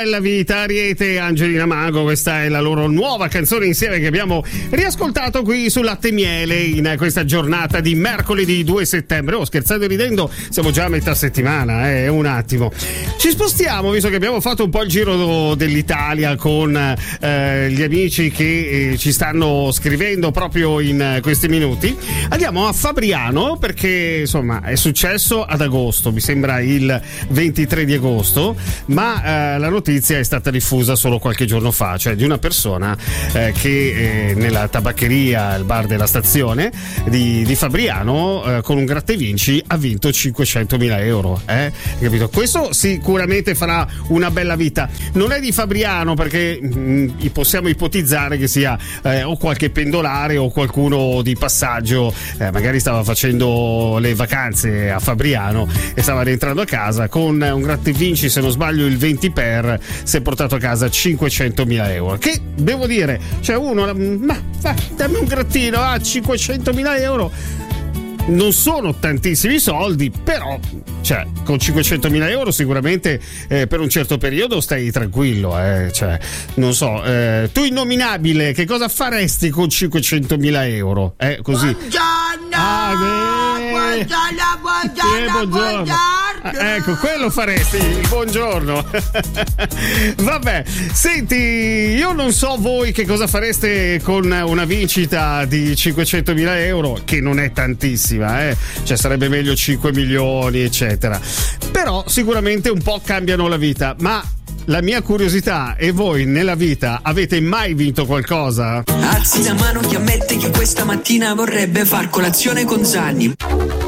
La vita, Ariete e Angelina Mango, questa è la loro nuova canzone insieme che abbiamo riascoltato qui su Latte e Miele in questa giornata di mercoledì 2 settembre. Oh, scherzando e ridendo, siamo già a metà settimana, un attimo. Ci spostiamo, visto che abbiamo fatto un po' il giro dell'Italia con gli amici che ci stanno scrivendo proprio in questi minuti. Andiamo a Fabriano perché insomma è successo ad agosto, mi sembra il 23 di agosto, ma la notizia è stata diffusa solo qualche giorno fa, cioè di una persona che nella tabaccheria, il bar della stazione di Fabriano, con un gratta e vinci ha vinto 500.000 euro. Capito? Questo sicuramente farà una bella vita. Non è di Fabriano perché possiamo ipotizzare che sia o qualche pendolare o qualcuno di passaggio, magari stava facendo le vacanze a Fabriano e stava rientrando a casa con un gratta e vinci, se non sbaglio il 20 per, si è portato a casa 500.000 euro, che devo dire, cioè uno, dammi un grattino a 500.000 euro, non sono tantissimi soldi, però cioè con 500.000 euro sicuramente per un certo periodo stai tranquillo, cioè non so, tu innominabile che cosa faresti con 500.000 euro? Così. Buongiorno. Ecco, quello faresti, il buongiorno. Vabbè, senti, io non so voi che cosa fareste con una vincita di 500.000 euro, che non è tantissima, cioè sarebbe meglio 5 milioni eccetera, però sicuramente un po' cambiano la vita. Ma la mia curiosità, e voi nella vita avete mai vinto qualcosa? Alzi la mano chi ammette che questa mattina vorrebbe far colazione con Zanni.